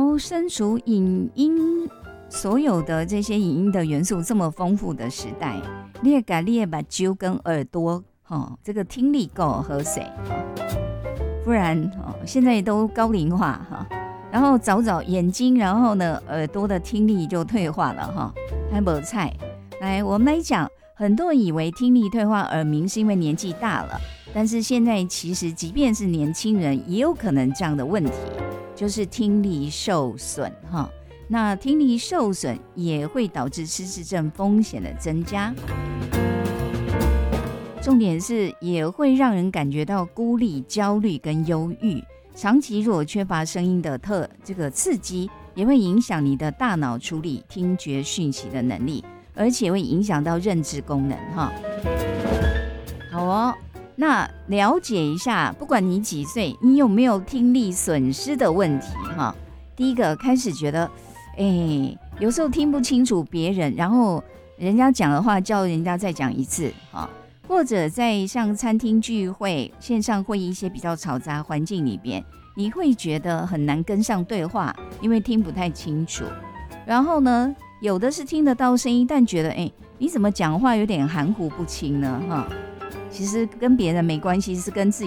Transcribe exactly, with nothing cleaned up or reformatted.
都身处影音所有的这些影音的元素这么丰富的时代，你也把你的目睭跟耳朵、哦、这个听力够喝水、哦、不然、哦、现在都高龄化、哦、然后早早眼睛然后呢耳朵的听力就退化了、哦、还没菜。来我们来讲，很多人以为听力退化耳鸣是因为年纪大了，但是现在其实即便是年轻人也有可能这样的问题，就是听力受损、哦，那听力受损也会导致失智症风险的增加，重点是也会让人感觉到孤立、焦虑跟忧郁。长期如果缺乏声音的特这个刺激，也会影响你的大脑处理听觉讯息的能力，而且会影响到认知功能哈。好哦，那了解一下，不管你几岁，你有没有听力损失的问题哈？第一个，开始觉得哎，有时候听不清楚别人，然后人家讲的话叫人家再讲一次、哦、或者在像餐厅聚会、线上会议一些比较嘈杂环境里边，你会觉得很难跟上对话，因为听不太清楚。然后呢，有的是听得到声音，但觉得哎，你怎么讲话有点含糊不清呢、哦、其实跟别人没关系，是跟自己